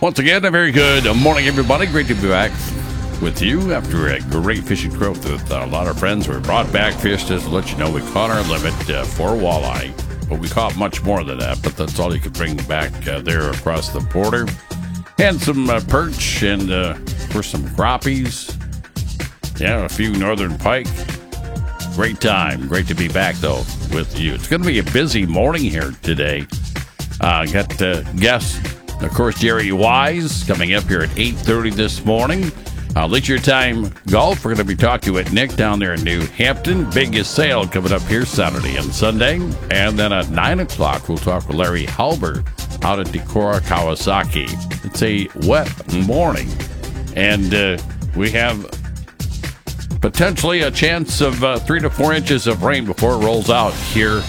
Once again, a very good morning, everybody. Great to be back with you after a great fishing trip with a lot of friends. We brought back fish just to let you know we caught our limit for walleye, but we caught much more than that. But that's all you could bring back there across the border. And some perch and for some crappies. Yeah, a few northern pike. Great time. Great to be back, though, with you. It's going to be a busy morning here today. Got guests, of course, Jerry Wise coming up here at 8:30 this morning. Leisure Time Golf, we're going to be talking with Nick down there in New Hampton. Biggest sale coming up here Saturday and Sunday. And then at 9 o'clock, we'll talk with Larry Halber out at Decorah, Kawasaki. It's a wet morning, and we have potentially a chance of 3 to 4 inches of rain before it rolls out here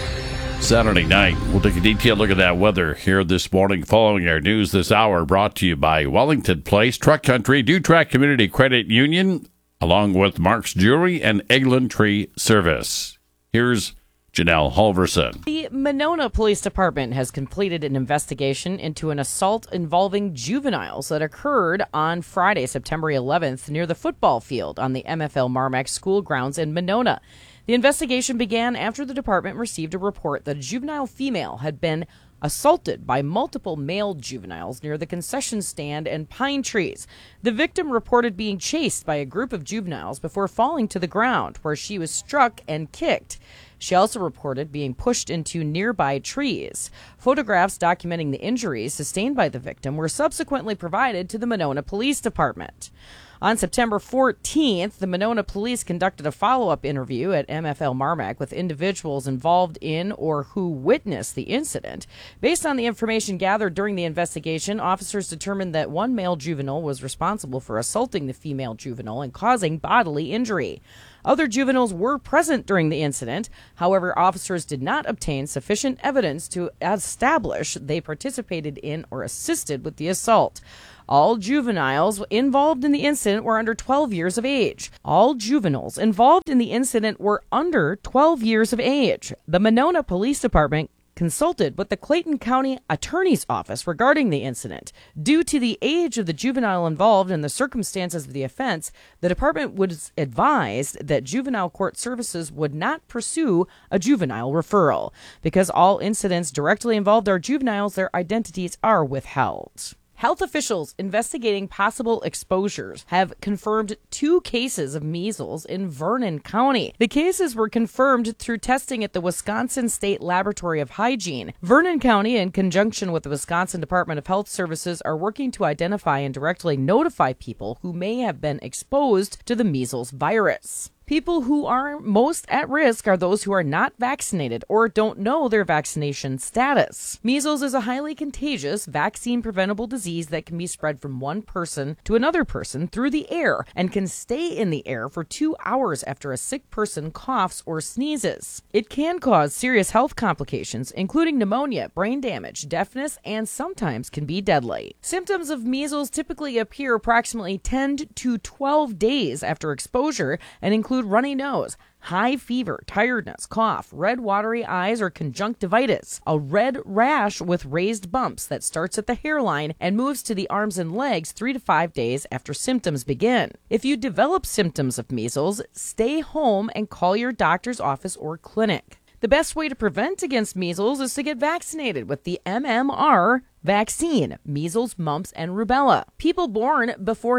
Saturday night. We'll take a detailed look at that weather here this morning following our news this hour, brought to you by Wellington Place, Truck Country, Dutrack Community Credit Union, along with Mark's Jewelry and Eglin Tree Service. Here's Janelle Halverson. The Monona Police Department has completed an investigation into an assault involving juveniles that occurred on Friday, September 11th, near the football field on the MFL Marmac School grounds in Monona. The investigation began after the department received a report that a juvenile female had been assaulted by multiple male juveniles near the concession stand and pine trees. The victim reported being chased by a group of juveniles before falling to the ground, where she was struck and kicked. She also reported being pushed into nearby trees. Photographs documenting the injuries sustained by the victim were subsequently provided to the Monona Police Department. On September 14th, the Monona Police conducted a follow-up interview at MFL Marmac with individuals involved in or who witnessed the incident. Based on the information gathered during the investigation, officers determined that one male juvenile was responsible for assaulting the female juvenile and causing bodily injury. Other juveniles were present during the incident. However, officers did not obtain sufficient evidence to establish they participated in or assisted with the assault. All juveniles involved in the incident were under 12 years of age. All juveniles involved in the incident were under 12 years of age. The Monona Police Department consulted with the Clayton County Attorney's Office regarding the incident. Due to the age of the juvenile involved and the circumstances of the offense, the department was advised that juvenile court services would not pursue a juvenile referral. Because all incidents directly involved our juveniles, their identities are withheld. Health officials investigating possible exposures have confirmed 2 cases of measles in Vernon County. The cases were confirmed through testing at the Wisconsin State Laboratory of Hygiene. Vernon County, in conjunction with the Wisconsin Department of Health Services, are working to identify and directly notify people who may have been exposed to the measles virus. People who are most at risk are those who are not vaccinated or don't know their vaccination status. Measles is a highly contagious, vaccine-preventable disease that can be spread from one person to another person through the air and can stay in the air for 2 hours after a sick person coughs or sneezes. It can cause serious health complications, including pneumonia, brain damage, deafness, and sometimes can be deadly. Symptoms of measles typically appear approximately 10 to 12 days after exposure and include runny nose, high fever, tiredness, cough, red watery eyes or conjunctivitis, a red rash with raised bumps that starts at the hairline and moves to the arms and legs 3 to 5 days after symptoms begin. If you develop symptoms of measles, stay home and call your doctor's office or clinic. The best way to prevent against measles is to get vaccinated with the MMR vaccine, measles, mumps, and rubella. People born before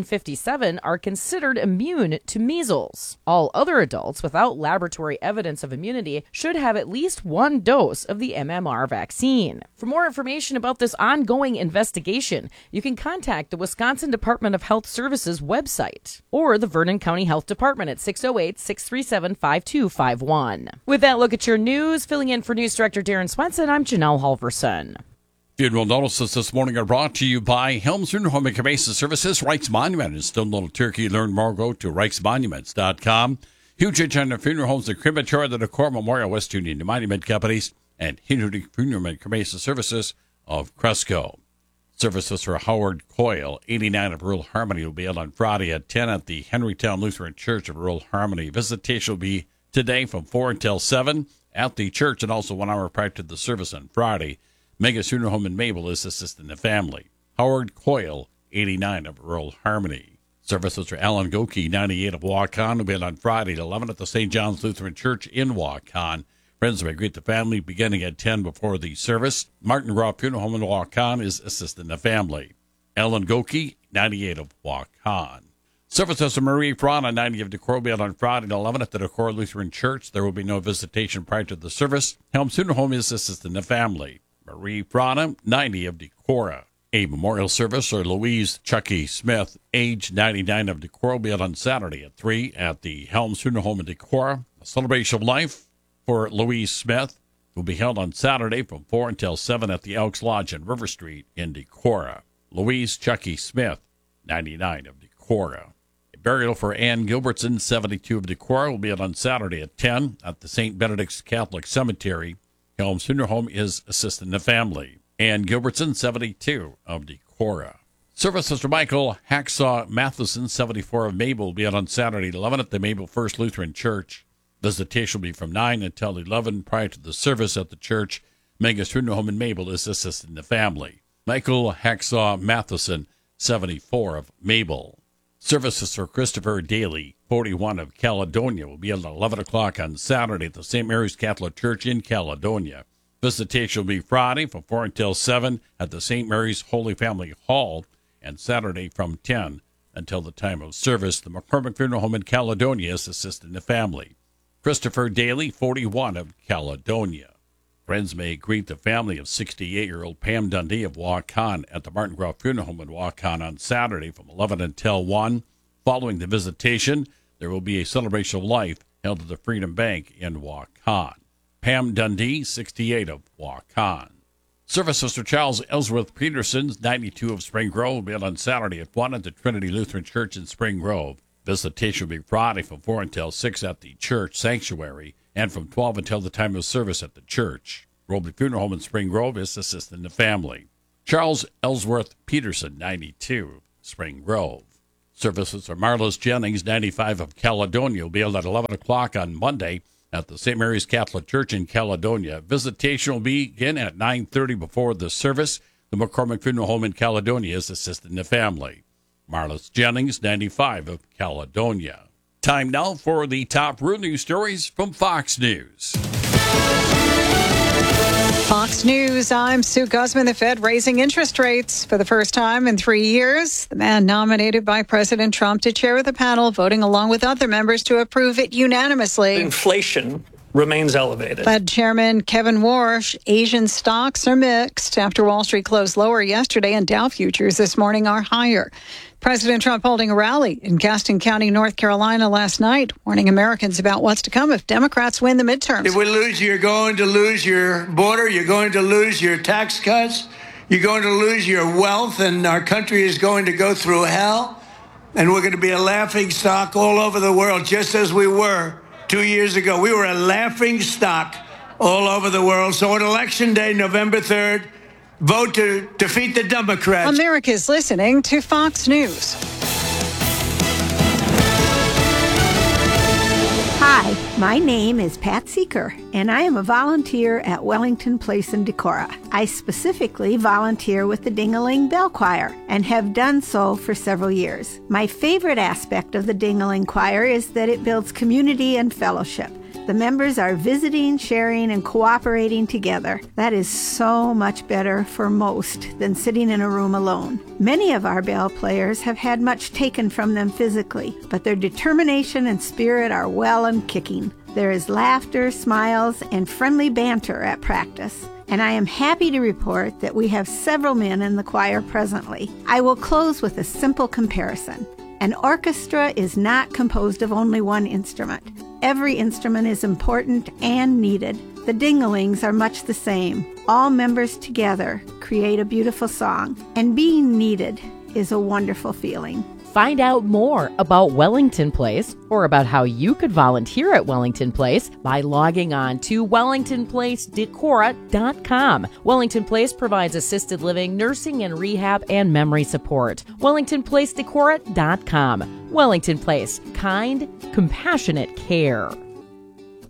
1957 are considered immune to measles. All other adults without laboratory evidence of immunity should have at least 1 dose of the MMR vaccine. For more information about this ongoing investigation, you can contact the Wisconsin Department of Health Services website or the Vernon County Health Department at 608-637-5251. With that look at your news, filling in for News Director Darren Swenson, I'm Janelle Halverson. Funeral notices this morning are brought to you by Helms Funeral Home and Cremation Services, Reichs Monument in Stone Little Turkey. Learn more, go to reichsmonuments.com. Huge Agenda Funeral Homes and Crematory, the Decor Memorial, West Union, the Monument Companies, and Hindu Funeral and Cremation Services of Cresco. Services for Howard Coyle, 89 of Rural Harmony, will be held on Friday at 10 at the Henrytown Lutheran Church of Rural Harmony. Visitation will be today from 4 until 7 at the church, and also 1 hour prior to the service on Friday. Mega's Funeral Home in Mabel is assisting the family. Howard Coyle, 89 of Rural Harmony. Services for Alan Goki, 98 of Waukon, will be on Friday at 11 at the St. John's Lutheran Church in Waukon. Friends may greet the family beginning at 10 before the service. Martin Groff Funeral Home in Waukon is assisting the family. Alan Goki, 98 of Waukon. Services for Marie Frana, 90 of Decorah, will be on Friday at 11 at the Decorah Lutheran Church. There will be no visitation prior to the service. Helms Funeral Home is assisting the family. Marie Frana, 90 of Decorah. A memorial service for Louise Chucky Smith, age 99 of Decorah, will be on Saturday at 3 at the Helms Funeral Home in Decorah. A celebration of life for Louise Smith will be held on Saturday from 4 until 7 at the Elks Lodge on River Street in Decorah. Louise Chucky Smith, 99 of Decorah. A burial for Ann Gilbertson, 72 of Decorah, will be on Saturday at 10 at the St. Benedict's Catholic Cemetery. Helms Funeral Home is assisting the family. Ann Gilbertson, 72 of Decorah. Services for Michael Hacksaw Matheson, 74 of Mabel, will be on Saturday at 11 at the Mabel First Lutheran Church. Visitation will be from 9 until 11 prior to the service at the church. Megas Funeral Home in Mabel is assisting the family. Michael Hacksaw Matheson, 74 of Mabel. Services for Christopher Daly, 41 of Caledonia, will be at 11 o'clock on Saturday at the St. Mary's Catholic Church in Caledonia. Visitation will be Friday from 4 until 7 at the St. Mary's Holy Family Hall, and Saturday from 10 until the time of service. The McCormick Funeral Home in Caledonia is assisting the family. Christopher Daly, 41 of Caledonia. Friends may greet the family of 68-year-old Pam Dundee of Waukon at the Martin Groff Funeral Home in Waukon on Saturday from 11 until 1. Following the visitation, there will be a celebration of life held at the Freedom Bank in Waukon. Pam Dundee, 68 of Waukon. Services for Charles Ellsworth Peterson, 92 of Spring Grove, will be held on Saturday at 1 at the Trinity Lutheran Church in Spring Grove. Visitation will be Friday from 4 until 6 at the church sanctuary and from 12 until the time of service at the church. Robley Funeral Home in Spring Grove is assisting the family. Charles Ellsworth Peterson, 92, Spring Grove. Services for Marlis Jennings, 95 of Caledonia, will be held at 11 o'clock on Monday at the St. Mary's Catholic Church in Caledonia. Visitation will begin at 9:30 before the service. The McCormick Funeral Home in Caledonia is assisting the family. Marlis Jennings, 95 of Caledonia. Time now for the top road news stories from Fox News. Fox News, I'm Sue Guzman. The Fed raising interest rates for the first time in 3 years. The man nominated by President Trump to chair the panel, voting along with other members to approve it unanimously. Inflation remains elevated. Fed Chairman Kevin Warsh, Asian stocks are mixed after Wall Street closed lower yesterday and Dow futures this morning are higher. President Trump holding a rally in Gaston County, North Carolina last night, warning Americans about what's to come if Democrats win the midterms. If we lose, you're going to lose your border, you're going to lose your tax cuts, you're going to lose your wealth, and our country is going to go through hell, and we're going to be a laughing stock all over the world, just as we were 2 years ago. We were a laughing stock all over the world. So on Election Day, November 3rd, vote to defeat the Democrats. America's listening to Fox News. Hi, my name is Pat Seeker, and I am a volunteer at Wellington Place in Decorah. I specifically volunteer with the Ding-a-Ling Bell Choir and have done so for several years. My favorite aspect of the Ding-a-Ling Choir is that it builds community and fellowship. The members are visiting, sharing, and cooperating together. That is so much better for most than sitting in a room alone. Many of our bell players have had much taken from them physically, but their determination and spirit are well and kicking. There is laughter, smiles, and friendly banter at practice. And I am happy to report that we have several men in the choir presently. I will close with a simple comparison. An orchestra is not composed of only one instrument. Every instrument is important and needed. The Ding-a-Lings are much the same. All members together create a beautiful song, and being needed is a wonderful feeling. Find out more about Wellington Place or about how you could volunteer at Wellington Place by logging on to WellingtonPlaceDecorah.com. Wellington Place provides assisted living, nursing and rehab, and memory support. WellingtonPlaceDecorah.com. Wellington Place, kind, compassionate care.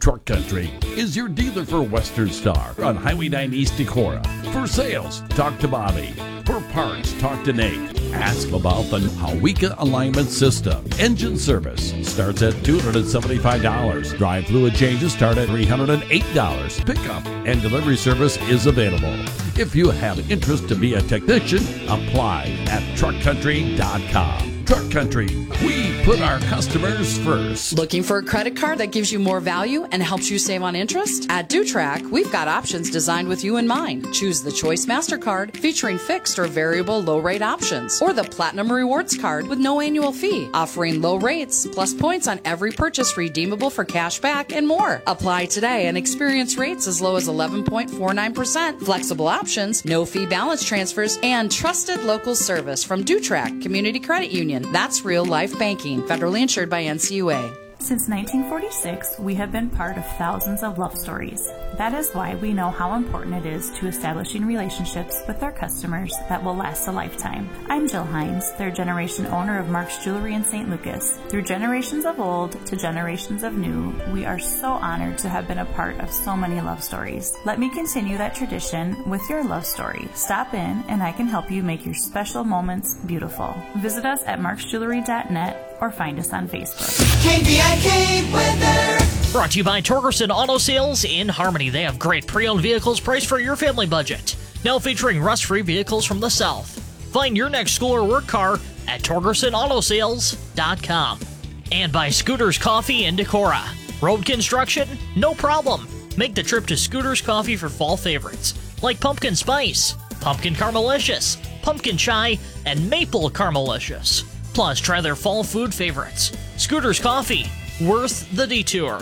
Truck Country is your dealer for Western Star on Highway 9 East Decorah. For sales, talk to Bobby. For parts, talk to Nate. Ask about the Hawika alignment system. Engine service starts at $275. Dry fluid changes start at $308. Pickup and delivery service is available. If you have interest to be a technician, apply at truckcountry.com. Truck Country, we put our customers first. Looking for a credit card that gives you more value and helps you save on interest? At DuTrack, we've got options designed with you in mind. Choose the Choice MasterCard featuring fixed or variable low rate options, or the Platinum Rewards card with no annual fee, offering low rates plus points on every purchase redeemable for cash back and more. Apply today and experience rates as low as 11.49%, flexible options, no fee balance transfers, and trusted local service from DuTrack Community Credit Union. That's real life banking. Federally insured by NCUA. Since 1946, we have been part of thousands of love stories. That is why we know how important it is to establishing relationships with our customers that will last a lifetime. I'm Jill Hines, third generation owner of Mark's Jewelry in St. Lucas. Through generations of old to generations of new, we are so honored to have been a part of so many love stories. Let me continue that tradition with your love story. Stop in and I can help you make your special moments beautiful. Visit us at marksjewelry.net or find us on Facebook. KVIK weather. Brought to you by Torgerson Auto Sales in Harmony. They have great pre-owned vehicles priced for your family budget. Now featuring rust-free vehicles from the South. Find your next school or work car at TorgersonAutoSales.com. And by Scooters Coffee in Decorah. Road construction? No problem. Make the trip to Scooters Coffee for fall favorites like Pumpkin Spice, Pumpkin Caramelicious, Pumpkin Chai, and Maple Caramelicious. Plus, try their fall food favorites. Scooters Coffee, worth the detour.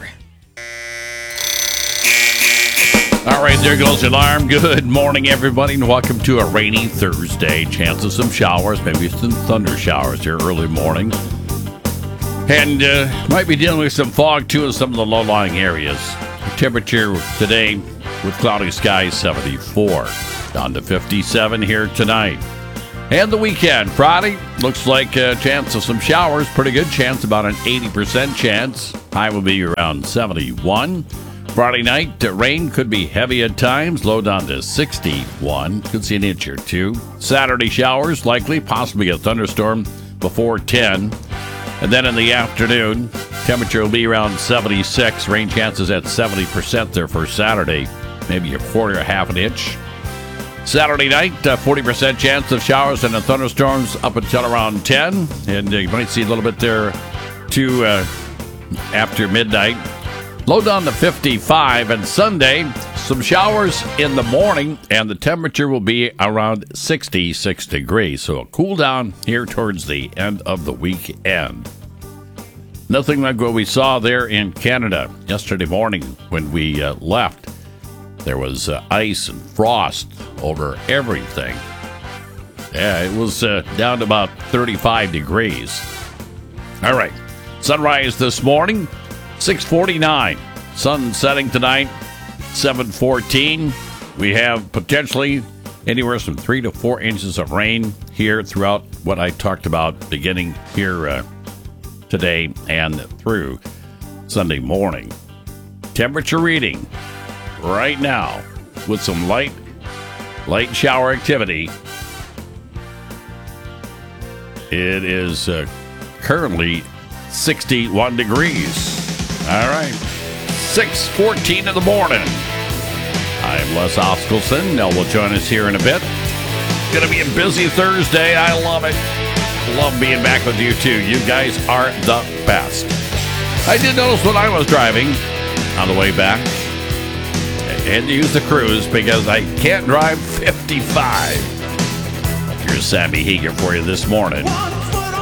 All right, there goes the alarm. Good morning, everybody, and welcome to a rainy Thursday. Chance of some showers, maybe some thunder showers here early morning. And might be dealing with some fog, too, in some of the low-lying areas. The temperature today with cloudy skies, 74. Down to 57 here tonight. And the weekend, Friday, looks like a chance of some showers. Pretty good chance, about an 80% chance. High will be around 71. Friday night, rain could be heavy at times, low down to 61. Could see an inch or two. Saturday showers, likely, possibly a thunderstorm before 10. And then in the afternoon, temperature will be around 76. Rain chances at 70% there for Saturday. Maybe a quarter, half an inch. Saturday night, 40% chance of showers and thunderstorms up until around 10. And you might see a little bit there, too, after midnight. Low down to 55. And Sunday, some showers in the morning, and the temperature will be around 66 degrees. So a cool down here towards the end of the weekend. Nothing like what we saw there in Canada yesterday morning when we left. There was ice and frost over everything. Yeah, it was down to about 35 degrees. All right. Sunrise this morning, 6:49. Sun setting tonight, 7:14. We have potentially anywhere from 3 to 4 inches of rain here throughout what I talked about beginning here today and through Sunday morning. Temperature reading right now with some light shower activity. It is currently 61 degrees. All right. 6:14 in the morning. I'm Les Oskelson. Nell will join us here in a bit. Going to be a busy Thursday. I love it. Love being back with you, too. You guys are the best. I did notice when I was driving on the way back, I had to use the cruise because I can't drive 55. Here's Sammy Heeger for you this morning.